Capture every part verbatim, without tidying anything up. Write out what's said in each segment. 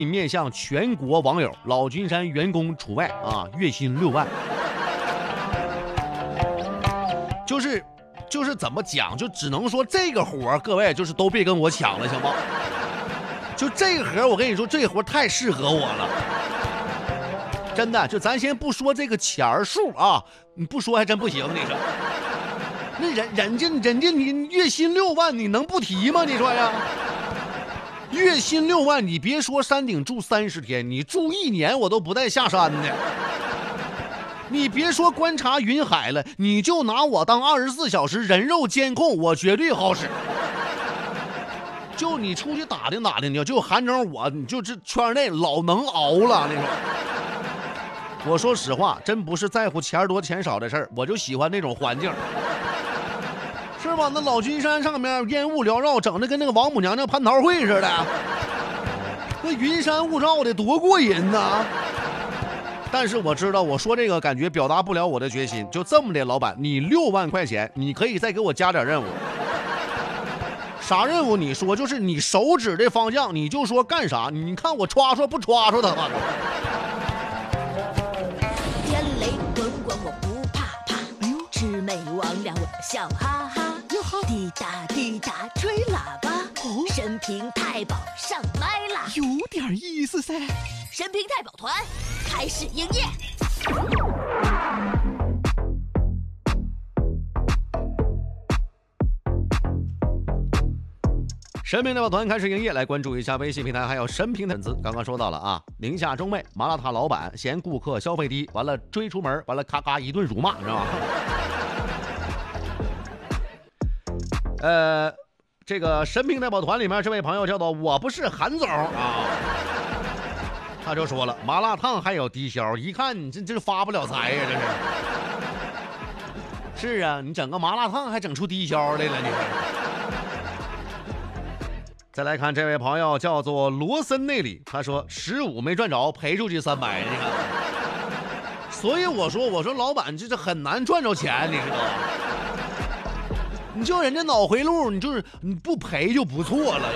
面向全国网友，老君山员工除外啊，月薪六万。就是就是怎么讲，就只能说这个活各位就是都别跟我抢了，行吗？就这个活我跟你说，这活太适合我了，真的。就咱先不说这个钱儿数啊，你不说还真不行，你说。那人人家人家你月薪六万，你能不提吗？你说呀？月薪六万，你别说山顶住三十天，你住一年我都不带下山的。你别说观察云海了，你就拿我当二十四小时人肉监控，我绝对好使。就你出去打听打听去，就韩整我，你就这圈内老能熬了。那种，我说实话，真不是在乎钱多钱少的事儿，我就喜欢那种环境。是吧？那老君山上面烟雾缭绕，整的跟那个王母娘娘蟠桃会似的，那云山雾罩的多过瘾呐！但是我知道，我说这个感觉表达不了我的决心。就这么的，老板，你六万块钱，你可以再给我加点任务。啥任务？你说，就是你手指的方向，你就说干啥？你看我刷刷不刷刷他吧？ 天雷滚滚我不怕怕，哎呦，魑魅魍魉我笑哈哈。滴答滴答吹喇叭，哦，神平太保上麦啦， 有点意思噻。 神平太保团开始营业。 神平太保团开始营业，来关注一下微信平台，还有神平的粉丝。刚刚说到了啊，宁夏中卫麻辣烫老板嫌顾客消费低，完了追出门，完了咔咔一顿辱骂，你知道吗？呃，这个神平太保团里面这位朋友叫做我不是韩总啊，他就说了，麻辣烫还有低消，一看你这这发不了财呀，这是。是啊，你整个麻辣烫还整出低消来了，你。再来看这位朋友叫做罗森内里，他说十五没赚着，赔出去三百，你看。所以我说，我说老板这是很难赚着钱，你知道吗？你就人家脑回路，你就是你不赔就不错了，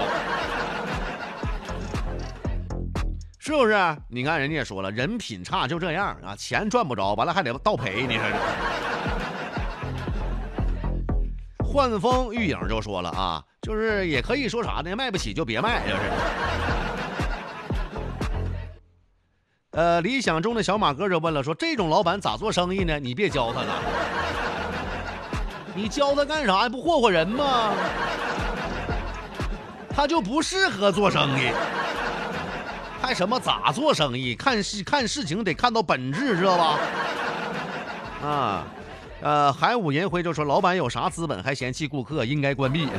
是不是？你看人家也说了，人品差就这样啊，钱赚不着，完了还得倒赔，你说这。幻风玉影就说了啊，就是也可以说啥呢？卖不起就别卖，就是。呃，理想中的小马哥就问了，说这种老板咋做生意呢？你别教他了。你教他干啥？不霍霍人吗？他就不适合做生意。还什么咋做生意？看事看事情得看到本质，知道吧？啊，呃，海武颜辉就说，老板有啥资本还嫌弃顾客，应该关闭。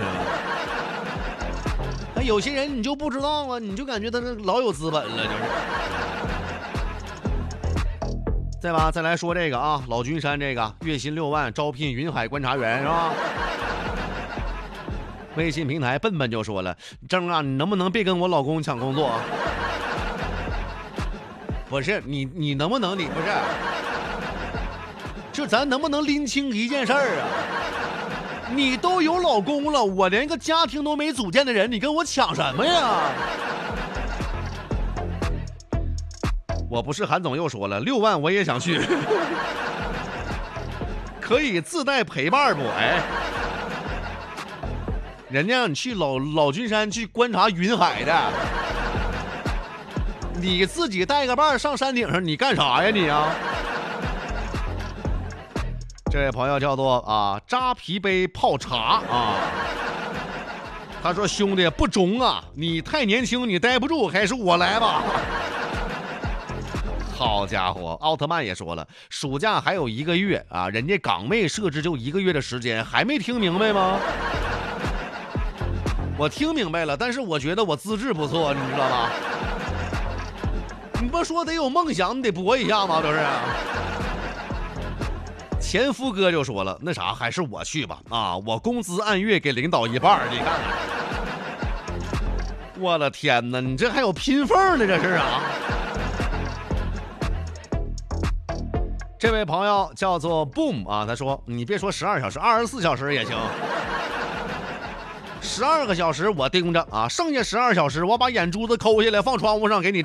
那有些人你就不知道啊，你就感觉他是老有资本了，就是。再吧，再来说这个啊，老君山这个月薪六万，招聘云海观察员是吧？微信平台笨笨就说了，郑啊，你能不能别跟我老公抢工作？不是你，你能不能你不是？就咱能不能拎清一件事儿啊？你都有老公了，我连个家庭都没组建的人，你跟我抢什么呀？我不是韩总又说了，六万我也想去，可以自带陪伴不？哎，人家让你去老老君山去观察云海的，你自己带个伴上山顶上，你干啥呀你啊？这位朋友叫做啊扎啤杯泡茶啊，他说兄弟不中啊，你太年轻，你待不住，还是我来吧。好家伙，奥特曼也说了，暑假还有一个月啊，人家岗位设置就一个月的时间，还没听明白吗？我听明白了，但是我觉得我资质不错，你知道吧？你不说得有梦想，你得搏一下吗？都是。前夫哥就说了，那啥，还是我去吧啊，我工资按月给领导一半，你看看。我的天哪，你这还有拼缝呢，这是啊。这位朋友叫做 Boom 啊，他说你别说十二小时，二十四小时也行。 十二个小时我盯着啊，剩下十二小时我把眼珠子抠下来放窗户上给你